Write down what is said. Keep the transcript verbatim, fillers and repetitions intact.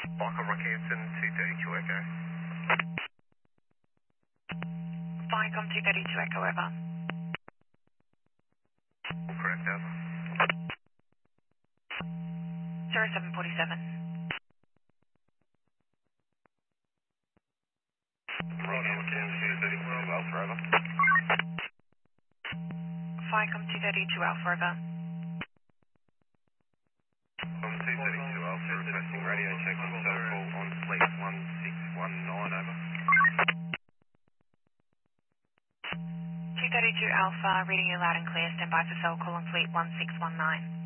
Michael Rockhampton, two thirty-two Echo. Vicom two thirty-two Echo over. Correct, over. zero seven four seven. Rockhampton, two thirty-two Alpha, over. Vicom two thirty-two Alpha over. On two thirty-two Alpha, requesting radio check on circle on fleet one six one nine, over. two thirty-two Alpha, reading you loud and clear. Stand by for cell call on fleet one six one nine.